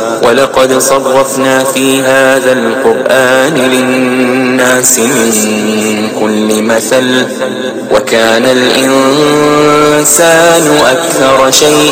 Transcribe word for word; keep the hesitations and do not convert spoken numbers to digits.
ولقد صرفنا في هذا القرآن للناس من كل مثل وكان الإنسان أكثر شيء